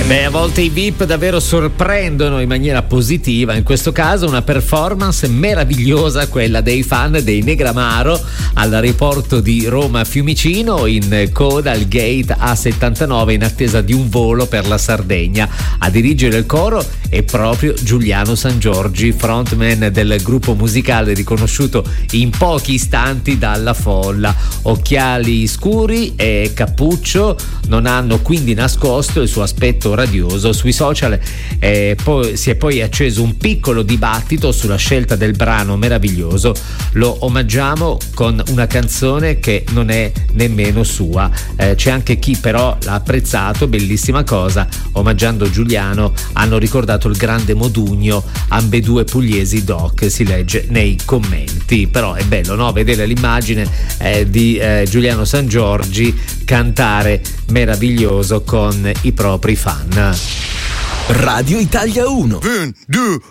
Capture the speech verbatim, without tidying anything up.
Beh, a volte i V I P davvero sorprendono in maniera positiva, in questo caso una performance meravigliosa, quella dei fan dei Negramaro all'aeroporto di Roma Fiumicino, in coda al gate A settantanove in attesa di un volo per la Sardegna. A dirigere il coro è proprio Giuliano Sangiorgi, frontman del gruppo musicale, riconosciuto in pochi istanti dalla folla. Occhiali scuri e cappuccio non hanno quindi nascosto il suo aspetto radioso. Sui social eh, poi, si è poi acceso un piccolo dibattito sulla scelta del brano meraviglioso. Lo omaggiamo con una canzone che non è nemmeno sua. Eh, c'è anche chi però l'ha apprezzato, bellissima cosa. Omaggiando Giuliano hanno ricordato il grande Modugno, ambedue pugliesi doc, si legge nei commenti. Però è bello, no? Vedere l'immagine eh, di eh, Giuliano Sangiorgi cantare meraviglioso con i propri fan. Radio Italia uno. Un, due,